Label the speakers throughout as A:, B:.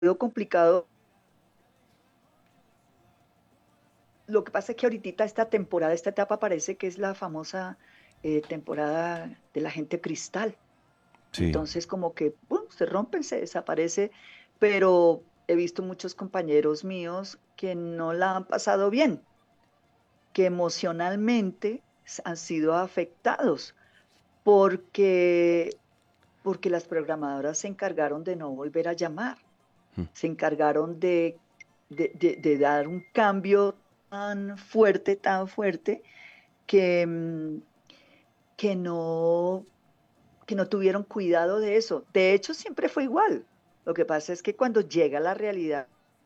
A: sido complicado. Lo que pasa es que ahorita esta temporada, esta etapa parece que es la famosa temporada de la gente cristal.
B: Sí.
A: Entonces como que ¡pum!, se rompen, se desaparece, pero he visto muchos compañeros míos que no la han pasado bien, que emocionalmente han sido afectados porque, porque las programadoras se encargaron de no volver a llamar, se encargaron de dar un cambio tan fuerte que, que no, que no tuvieron cuidado de eso. De hecho, siempre fue igual. Lo que pasa es que cuando llega la realidad,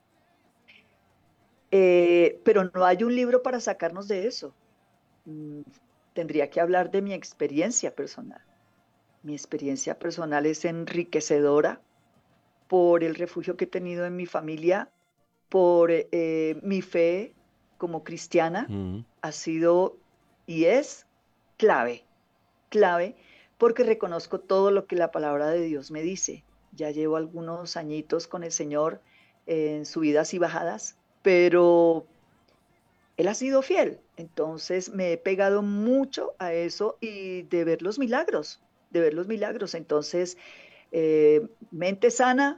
A: pero no hay un libro para sacarnos de eso. Mm, Tendría que hablar de mi experiencia personal. Mi experiencia personal es enriquecedora por el refugio que he tenido en mi familia, por mi fe como cristiana.
B: Mm.
A: Ha sido y es clave, clave, porque reconozco todo lo que la palabra de Dios me dice. Ya llevo algunos añitos con el Señor en subidas y bajadas, pero Él ha sido fiel. Entonces me he pegado mucho a eso y de ver los milagros, de ver los milagros. Entonces, mente sana,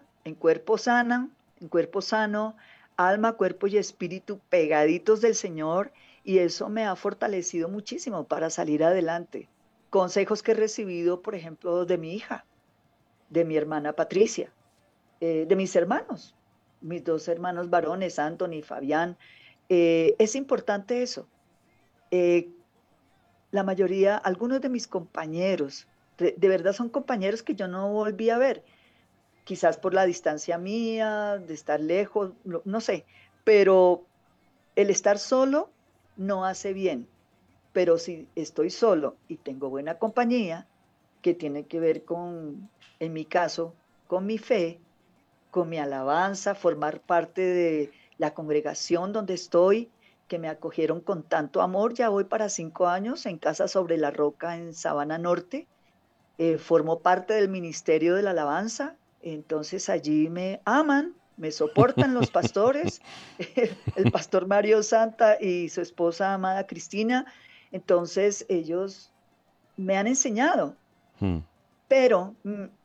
A: en cuerpo sano, alma, cuerpo y espíritu pegaditos del Señor, y eso me ha fortalecido muchísimo para salir adelante. Consejos que he recibido, por ejemplo, de mi hija, de mi hermana Patricia, de mis hermanos, mis dos hermanos varones, Anthony y Fabián. Es importante eso. Eh, la mayoría, algunos de mis compañeros, de verdad son compañeros que yo no volví a ver, quizás por la distancia mía, de estar lejos, no sé, pero el estar solo no hace bien, pero si estoy solo y tengo buena compañía, que tiene que ver con, en mi caso, con mi fe, con mi alabanza, formar parte de la congregación donde estoy, que me acogieron con tanto amor. Ya voy para 5 años en Casa Sobre la Roca en Sabana Norte. Formo parte del Ministerio de la Alabanza, entonces allí me aman, me soportan los pastores, el pastor Mario Santa y su esposa amada Cristina. Entonces ellos me han enseñado,
B: Mm.
A: pero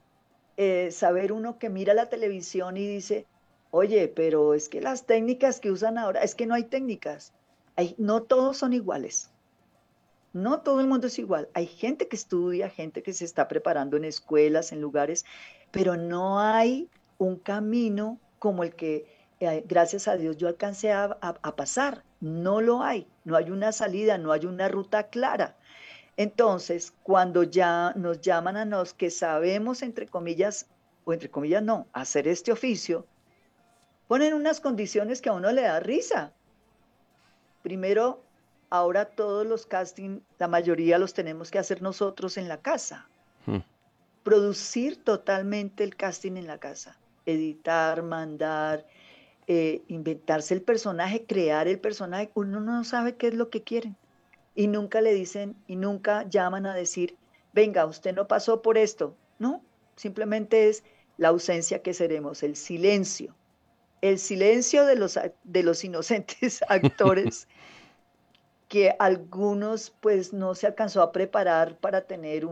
A: saber uno que mira la televisión y dice, oye, pero es que las técnicas que usan ahora, es que no hay técnicas, no todos son iguales. No todo el mundo es igual. Hay gente que estudia, gente que se está preparando en escuelas, en lugares, pero no hay un camino como el que, gracias a Dios, yo alcancé a pasar. No lo hay. No hay una salida, no hay una ruta clara. Entonces, cuando ya nos llaman a nos que sabemos, entre comillas, o entre comillas no, hacer este oficio, ponen unas condiciones que a uno le da risa. Primero, ahora todos los castings, la mayoría los tenemos que hacer nosotros en la casa.
B: Mm.
A: Producir totalmente el casting en la casa. Editar, mandar, inventarse el personaje, crear el personaje. Uno no sabe qué es lo que quieren. Y nunca le dicen y nunca llaman a decir, venga, usted no pasó por esto. No, simplemente es la ausencia que seremos, el silencio. El silencio de los inocentes actores que algunos pues no se alcanzó a preparar para tener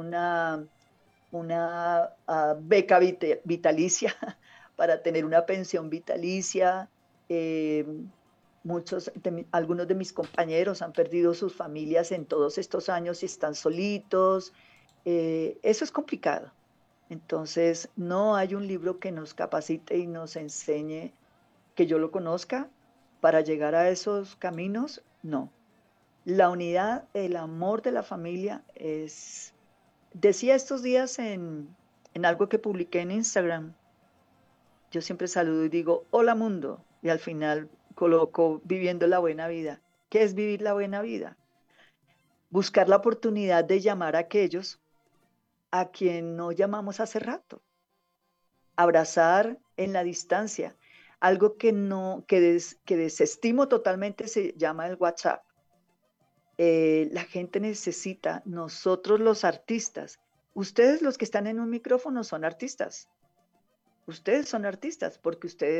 A: una beca vitalicia, para tener una pensión vitalicia. Eh, algunos de mis compañeros han perdido sus familias en todos estos años y están solitos. Eso es complicado. Entonces, no hay un libro que nos capacite y nos enseñe, que yo lo conozca, para llegar a esos caminos, no. La unidad, el amor de la familia es, decía estos días en algo que publiqué en Instagram, yo siempre saludo y digo, hola mundo, y al final coloco viviendo la buena vida. ¿Qué es vivir la buena vida? Buscar la oportunidad de llamar a aquellos a quien no llamamos hace rato, abrazar en la distancia, algo que no, que desestimo totalmente se llama el WhatsApp. La gente necesita, nosotros los artistas, ustedes los que están en un micrófono son artistas, ustedes son artistas porque ustedes